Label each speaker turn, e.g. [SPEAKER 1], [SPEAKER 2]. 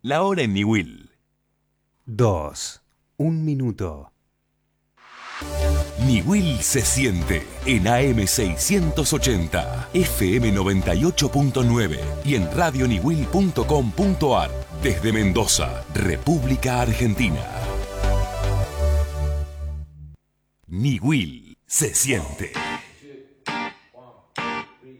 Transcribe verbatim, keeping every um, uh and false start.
[SPEAKER 1] La hora en Niwil.
[SPEAKER 2] Dos. Un minuto.
[SPEAKER 1] Niwil se siente en A M seiscientos ochenta, F M noventa y ocho punto nueve y en radio niwil punto com punto ar desde Mendoza, República Argentina. Niwil se siente.